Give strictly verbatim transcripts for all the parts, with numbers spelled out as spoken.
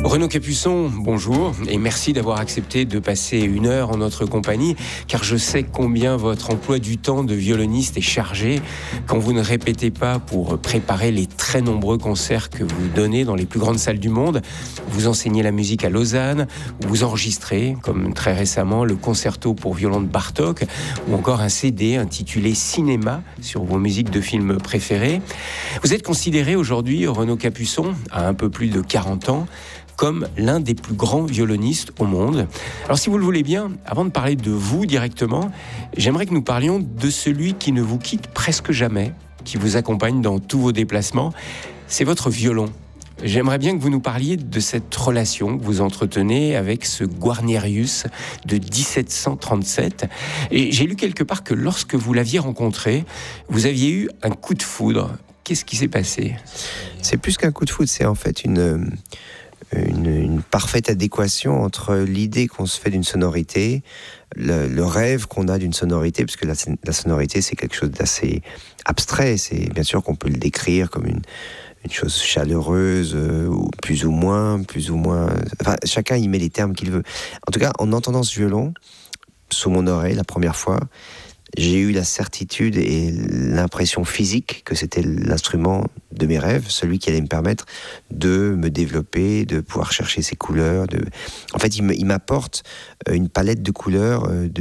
Renaud Capuçon, bonjour et merci d'avoir accepté de passer une heure en notre compagnie, car je sais combien votre emploi du temps de violoniste est chargé quand vous ne répétez pas pour préparer les très nombreux concerts que vous donnez dans les plus grandes salles du monde. Vous enseignez la musique à Lausanne, vous enregistrez, comme très récemment, le concerto pour violon de Bartók ou encore un C D intitulé Cinéma sur vos musiques de films préférés. Vous êtes considéré aujourd'hui, Renaud Capuçon, à un peu plus de quarante ans, comme l'un des plus grands violonistes au monde. Alors si vous le voulez bien, avant de parler de vous directement, j'aimerais que nous parlions de celui qui ne vous quitte presque jamais, qui vous accompagne dans tous vos déplacements, c'est votre violon. J'aimerais bien que vous nous parliez de cette relation que vous entretenez avec ce Guarnerius de dix-sept cent trente-sept. Et j'ai lu quelque part que lorsque vous l'aviez rencontré, vous aviez eu un coup de foudre. Qu'est-ce qui s'est passé ? C'est plus qu'un coup de foudre, c'est en fait une... Une, une parfaite adéquation entre l'idée qu'on se fait d'une sonorité, le, le rêve qu'on a d'une sonorité, parce que la, la sonorité c'est quelque chose d'assez abstrait. C'est bien sûr qu'on peut le décrire comme une, une chose chaleureuse, euh, ou plus ou moins, plus ou moins. Enfin, chacun y met les termes qu'il veut. En tout cas, en entendant ce violon sous mon oreille la première fois, j'ai eu la certitude et l'impression physique que c'était l'instrument de mes rêves, celui qui allait me permettre de me développer, de pouvoir chercher ses couleurs. De... En fait, il, me, il m'apporte une palette de couleurs de,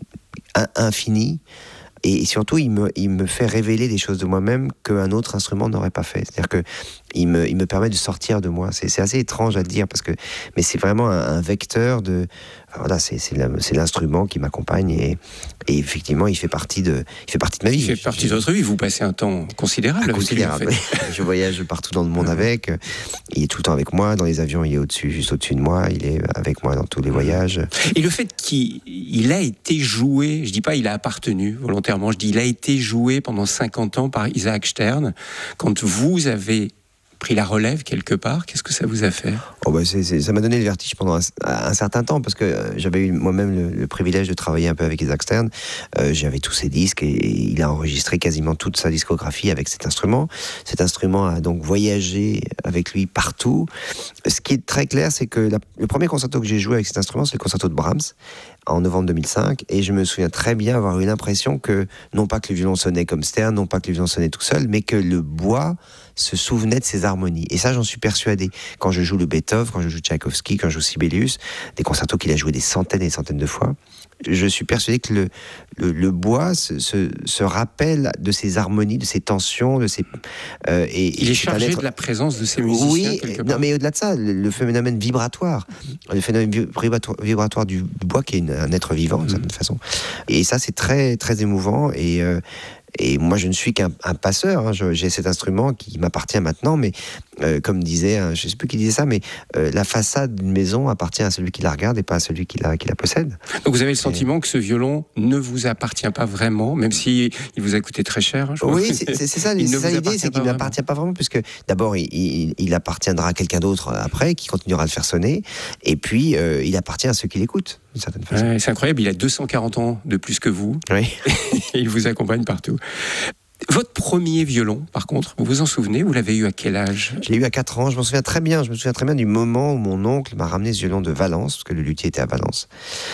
un, infinie. Et surtout, il me, il me fait révéler des choses de moi-même qu'un autre instrument n'aurait pas fait. C'est-à-dire que il me, il me permet de sortir de moi. C'est, c'est assez étrange à dire, parce que, mais c'est vraiment un, un vecteur de... Voilà, c'est, c'est, la, c'est l'instrument qui m'accompagne et, et effectivement, il fait partie de, il fait partie de ma vie. Il fait partie de votre vie. Vous passez un temps considérable. Ah, considérable. Avec lui, en fait. Je voyage partout dans le monde avec. Il est tout le temps avec moi. Dans les avions, il est au-dessus, juste au-dessus de moi. Il est avec moi dans tous les voyages. Et le fait qu'il il a été joué, je dis pas il a appartenu volontairement, je dis il a été joué pendant cinquante ans par Isaac Stern. Quand vous avez pris la relève quelque part, qu'est-ce que ça vous a fait ? Oh bah c'est, c'est, ça m'a donné le vertige pendant un, un certain temps, parce que euh, j'avais eu moi-même le, le privilège de travailler un peu avec Isaac Stern. Euh, j'avais tous ses disques et, et il a enregistré quasiment toute sa discographie avec cet instrument. Cet instrument a donc voyagé avec lui partout. Ce qui est très clair, c'est que la, le premier concerto que j'ai joué avec cet instrument, c'est le concerto de Brahms, en novembre deux mille cinq, et je me souviens très bien avoir eu l'impression que, non pas que le violon sonnait comme Stern, non pas que le violon sonnait tout seul, mais que le bois se souvenait de ses harmonies. Et ça, j'en suis persuadé. Quand je joue le Beethoven, quand je joue Tchaïkovski, quand je joue Sibelius, des concertos qu'il a joués des centaines et des centaines de fois, je suis persuadé que le, le, le bois se, se, se rappelle de ses harmonies, de ses tensions, de ses... Euh, et, il et est chargé être... de la présence de ses musiciens, oui, quelque non, part. mais au-delà de ça, le, le phénomène vibratoire, le phénomène vibratoire, vibratoire du bois, qui est une, un être vivant, d'une certaine façon. Et ça, c'est très, très émouvant. Et... Euh, Et moi, je ne suis qu'un un passeur. Hein. Je, j'ai cet instrument qui m'appartient maintenant, mais euh, comme disait, hein, je ne sais plus qui disait ça, mais euh, la façade d'une maison appartient à celui qui la regarde et pas à celui qui la, qui la possède. Donc vous avez le sentiment et... que ce violon ne vous appartient pas vraiment, même si il vous a coûté très cher. Hein, je oui, c'est, c'est, c'est ça, c'est ça l'idée, c'est qu'il ne m'appartient pas vraiment, puisque d'abord, il, il, il appartiendra à quelqu'un d'autre après, qui continuera à le faire sonner, et puis euh, il appartient à ceux qui l'écoutent, d'une certaine façon. Ouais, c'est incroyable, il a deux cent quarante ans de plus que vous, oui. Et il vous accompagne partout. Votre premier violon, par contre, vous vous en souvenez ? Vous l'avez eu à quel âge ? Je l'ai eu à quatre ans, je m'en souviens très bien. Je me souviens très bien du moment où mon oncle m'a ramené ce violon de Valence, parce que le luthier était à Valence.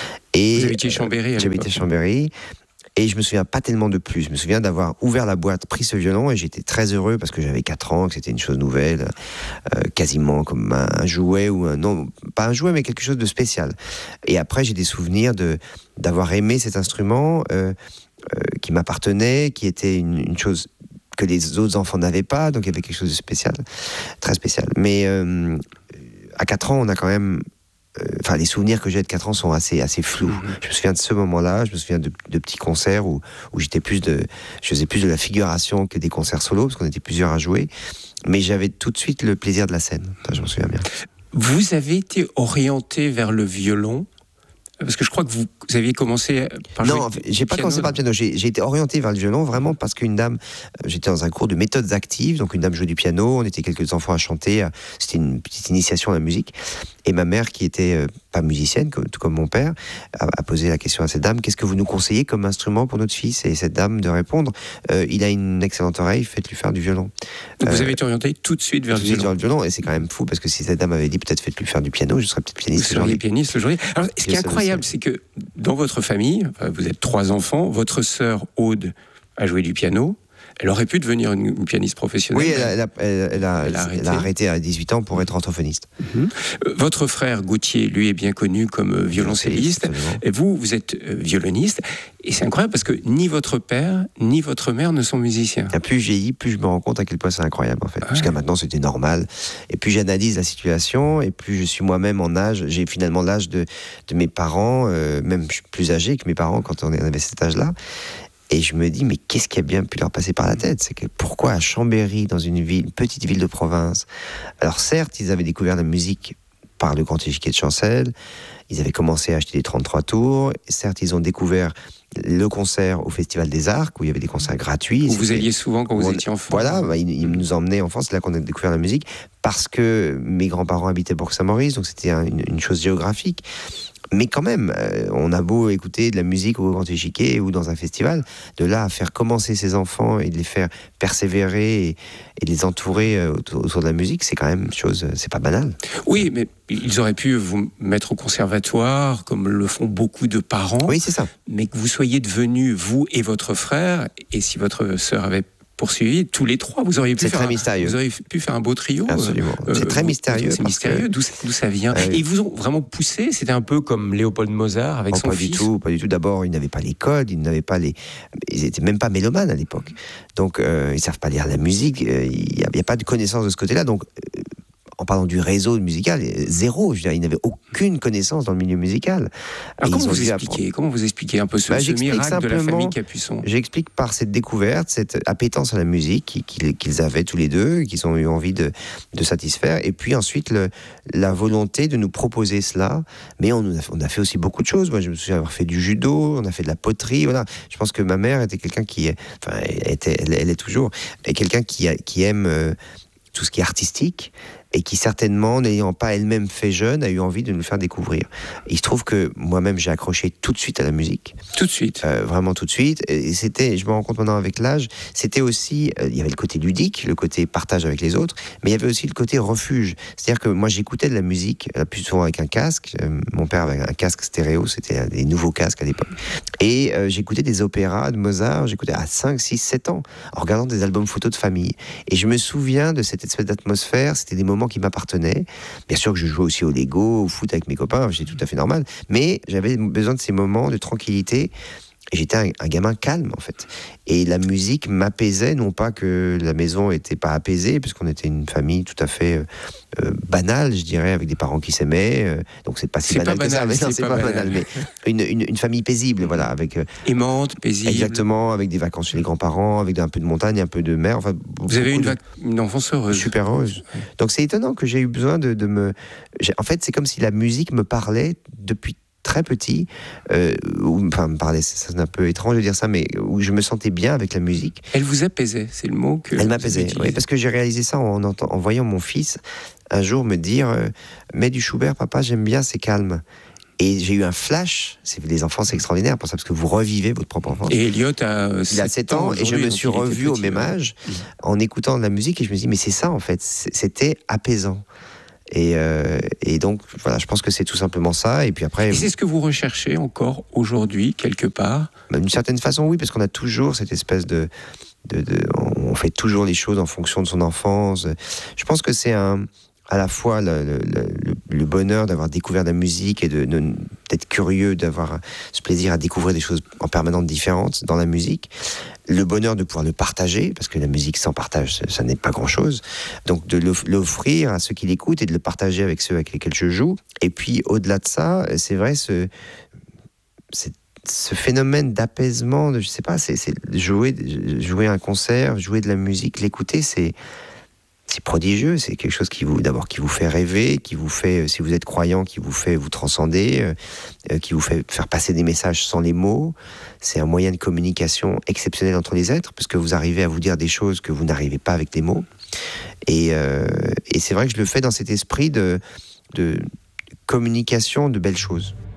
Et vous habitiez Chambéry à J'habitais Chambéry. Et je me souviens pas tellement de plus. Je me souviens d'avoir ouvert la boîte, pris ce violon, et j'étais très heureux parce que j'avais quatre ans, que c'était une chose nouvelle, euh, quasiment comme un jouet, ou un, non, pas un jouet, mais quelque chose de spécial. Et après, j'ai des souvenirs de, d'avoir aimé cet instrument, euh, euh, qui m'appartenait, qui était une, une chose que les autres enfants n'avaient pas, donc il y avait quelque chose de spécial, très spécial. Mais euh, à quatre ans, on a quand même... Enfin, les souvenirs que j'ai de quatre ans sont assez, assez flous. Mmh. Je me souviens de ce moment-là, je me souviens de, de petits concerts où, où j'étais plus de, je faisais plus de la figuration que des concerts solo, parce qu'on était plusieurs à jouer. Mais j'avais tout de suite le plaisir de la scène. Ça, je m'en souviens bien. Vous avez été orienté vers le violon, parce que je crois que vous, Vous aviez commencé par Non, jouer en fait, j'ai pas piano, commencé par le piano. J'ai, j'ai été orienté vers le violon vraiment parce qu'une dame, j'étais dans un cours de méthodes actives, donc une dame jouait du piano, on était quelques enfants à chanter, c'était une petite initiation à la musique. Et ma mère, qui était euh, pas musicienne, comme, tout comme mon père, a, a posé la question à cette dame, qu'est-ce que vous nous conseillez comme instrument pour notre fils? Et cette dame de répondre, euh, il a une excellente oreille, faites-lui faire du violon. Donc euh, vous avez été orienté tout de suite vers tout le de suite violon. vers le violon. Et c'est quand même fou parce que si cette dame avait dit peut-être faites-lui faire du piano, je serais peut-être pianiste Vous seriez aujourd'hui. pianiste aujourd'hui. Alors, ce qui est incroyable, c'est que dans votre famille, vous êtes trois enfants, votre sœur Aude a joué du piano. Elle aurait pu devenir une, une pianiste professionnelle. Oui, elle a, elle, a, elle, a, elle, a arrêté. elle a arrêté à dix-huit ans pour être orthophoniste. Mm-hmm. Euh, votre frère Gauthier, lui, est bien connu comme euh, violoncelliste. Et vous, vous êtes euh, violoniste. Et c'est incroyable parce que ni votre père, ni votre mère ne sont musiciens. Et plus je vieillis, plus je me rends compte à quel point c'est incroyable, en fait. Ah. Jusqu'à maintenant, c'était normal. Et plus j'analyse la situation, et plus je suis moi-même en âge. J'ai finalement l'âge de, de mes parents, euh, même je suis plus âgé que mes parents quand on avait cet âge-là. Et je me dis, mais qu'est-ce qui a bien pu leur passer par la tête? C'est que pourquoi à Chambéry, dans une ville, une petite ville de province, alors certes, ils avaient découvert la musique par le Grand Échiquier de Chancel, ils avaient commencé à acheter des trente-trois tours, certes, ils ont découvert le concert au Festival des Arcs, où il y avait des concerts gratuits. Où vous alliez souvent quand vous on, étiez enfant. Voilà, bah, ils, ils nous emmenaient en France, c'est là qu'on a découvert la musique, parce que mes grands-parents habitaient Bourg-Saint-Maurice, donc c'était un, une, une chose géographique. Mais quand même, euh, on a beau écouter de la musique au Grand Échiquier ou dans un festival, de là à faire commencer ses enfants et de les faire persévérer et, et de les entourer euh, autour, autour de la musique, c'est quand même une chose, c'est pas banal. Oui, mais ils auraient pu vous mettre au conservatoire, comme le font beaucoup de parents. Oui, c'est ça. Mais que vous soyez devenus, vous et votre frère, et si votre sœur avait poursuivi, tous les trois, vous auriez pu, c'est faire, très un, mystérieux. Vous auriez pu faire un beau trio. Absolument. Euh, c'est très mystérieux. C'est mystérieux, que... d'où, d'où ça vient. Euh, et ils vous ont vraiment poussé, c'était un peu comme Léopold Mozart avec non, son pas fils. Du tout, pas du tout. D'abord, ils n'avaient pas les codes, ils n'avaient pas les... Ils n'étaient même pas mélomanes à l'époque. Donc, euh, ils ne savent pas lire la musique, il euh, n'y a, a pas de connaissance de ce côté-là. Donc, euh, en parlant du réseau musical, zéro. Je veux dire, ils n'avaient aucune connaissance dans le milieu musical. Alors, comment vous, expliquez, comment vous expliquez un peu ce, bah, ce miracle de la famille Capuçon? J'explique par cette découverte, cette appétence à la musique qu'ils, qu'ils avaient tous les deux, qu'ils ont eu envie de, de satisfaire, et puis ensuite le, la volonté de nous proposer cela. Mais on a, on a fait aussi beaucoup de choses. Moi, je me souviens avoir fait du judo, on a fait de la poterie. Voilà. Je pense que ma mère était quelqu'un qui, enfin, était, elle, elle est toujours, mais quelqu'un qui, qui aime euh, tout ce qui est artistique, et qui certainement, n'ayant pas elle-même fait jeune, a eu envie de nous le faire découvrir. Il se trouve que moi-même, j'ai accroché tout de suite à la musique. Tout de suite euh, Vraiment tout de suite. Et c'était, je me rends compte maintenant avec l'âge, c'était aussi, euh, il y avait le côté ludique, le côté partage avec les autres, mais il y avait aussi le côté refuge. C'est-à-dire que moi, j'écoutais de la musique, euh, plus souvent avec un casque. Euh, mon père avait un casque stéréo, c'était des nouveaux casques à l'époque. Et euh, j'écoutais des opéras de Mozart, j'écoutais à cinq, six, sept ans, en regardant des albums photos de famille. Et je me souviens de cette espèce d'atmosphère, c'était des moments qui m'appartenaient. Bien sûr que je jouais aussi au Lego, au foot avec mes copains, c'était tout à fait normal, mais j'avais besoin de ces moments de tranquillité. Et j'étais un, un gamin calme, en fait. Et la musique m'apaisait, non pas que la maison n'était pas apaisée, puisqu'on était une famille tout à fait euh, banale, je dirais, avec des parents qui s'aimaient. Euh, donc c'est pas si c'est banal, pas que banal, ça, mais c'est non, c'est pas pas banal. banal. Mais une, une, une famille paisible, voilà, avec euh, aimante, paisible. Exactement, avec des vacances chez les grands-parents, avec un peu de montagne, un peu de mer. Enfin, vous avez une, de... vac... une enfance heureuse. Super heureuse. Donc c'est étonnant que j'ai eu besoin de, de me. J'ai... En fait, c'est comme si la musique me parlait depuis très petit, euh, où, enfin, me parlait, c'est un peu étrange de dire ça, mais où je me sentais bien avec la musique. Elle vous apaisait, c'est le mot que. Elle m'apaisait, oui, parce que j'ai réalisé ça en, en, en voyant mon fils un jour me dire euh, mets du Schubert, papa, j'aime bien, c'est calme. Et j'ai eu un flash. C'est, les enfants, c'est extraordinaire pour ça, parce que vous revivez votre propre enfance. Et Elliot a il a sept ans, et je me suis revu au même âge mmh. en écoutant de la musique, et je me suis dit, mais c'est ça en fait, c'était apaisant. Et, euh, et donc, voilà, je pense que c'est tout simplement ça. Et puis après. Et c'est ce que vous recherchez encore aujourd'hui, quelque part? D'une certaine façon, oui, parce qu'on a toujours cette espèce de, de, de. On fait toujours les choses en fonction de son enfance. Je pense que c'est un. À la fois le, le, le, le bonheur d'avoir découvert la musique et de, de, d'être curieux, d'avoir ce plaisir à découvrir des choses en permanence différentes dans la musique. Le bonheur de pouvoir le partager, parce que la musique sans partage, ça, ça n'est pas grand-chose. Donc de l'offrir à ceux qui l'écoutent et de le partager avec ceux avec lesquels je joue. Et puis au-delà de ça, c'est vrai, ce, c'est, ce phénomène d'apaisement, de, je sais pas, c'est, c'est jouer, jouer un concert, jouer de la musique, l'écouter, c'est... c'est prodigieux, c'est quelque chose qui vous, d'abord, qui vous fait rêver, qui vous fait, si vous êtes croyant, qui vous fait vous transcender, euh, qui vous fait faire passer des messages sans les mots. C'est un moyen de communication exceptionnel entre les êtres, parce que vous arrivez à vous dire des choses que vous n'arrivez pas avec des mots. Et, euh, et c'est vrai que je le fais dans cet esprit de, de communication de belles choses.